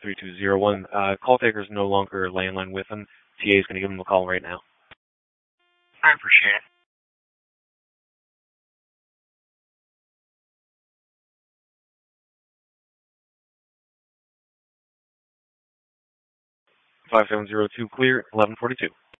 3201. Call taker's no longer landline with him. TA is going to give him a call right now. I appreciate it. 5702 clear, 1142.